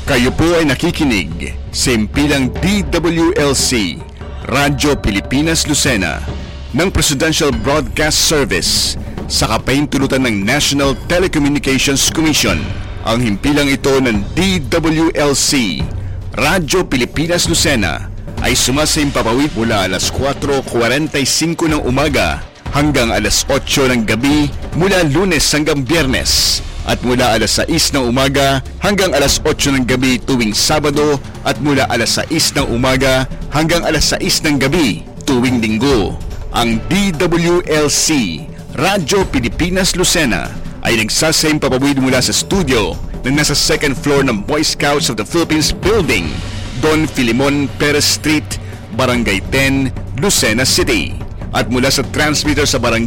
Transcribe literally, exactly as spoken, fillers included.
Kayo po ay nakikinig sa impilang D W L C, Radyo Pilipinas Lucena, ng Presidential Broadcast Service sa kapahintulutan ng National Telecommunications Commission. Ang himpilang ito ng D W L C, Radyo Pilipinas Lucena, ay sumasaimpapawid mula alas kwatro kuwarenta y singko ng umaga hanggang alas otso ng gabi mula Lunes hanggang Biyernes, at mula alas sais ng umaga hanggang alas otso ng gabi tuwing Sabado, at mula alas sais ng umaga hanggang alas sais ng gabi tuwing Linggo. Ang D W L C, Radyo Pilipinas Lucena, ay nagsasaimpapawid mula sa studio na nasa second floor ng Boy Scouts of the Philippines Building, Don Filimon Perez Street, Barangay ten, Lucena City. At mula sa transmitter sa Barangay